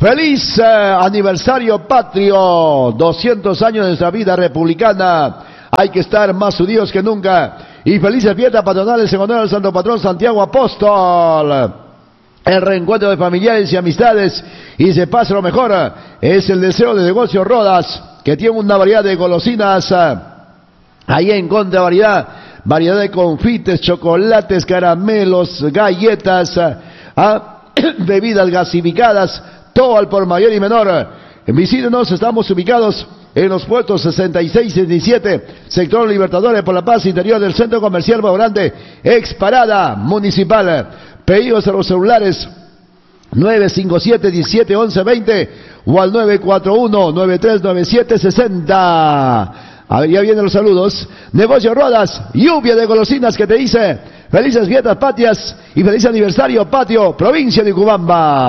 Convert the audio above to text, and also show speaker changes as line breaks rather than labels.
Feliz aniversario patrio, 200 años de nuestra vida republicana. Hay que estar más unidos que nunca. Y felices fiestas patronales en honor al Santo Patrón Santiago Apóstol. El reencuentro de familiares y amistades y se pasa lo mejor. Es el deseo de Negocio Rodas, que tiene una variedad de golosinas. Ahí en contra variedad de confites, chocolates, caramelos, galletas, bebidas gasificadas, todo al por mayor y menor. Visítenos, estamos ubicados en los puestos 66 y 17, sector Libertadores por la Paz, interior del Centro Comercial Valle Grande, ex parada municipal. Pedidos a los celulares 957-1711-20 o al 941-9397-60. A ver, ya vienen los saludos. Negocio Rodas, lluvia de golosinas que te dice felices fiestas patrias y feliz aniversario patio, provincia de Cubamba.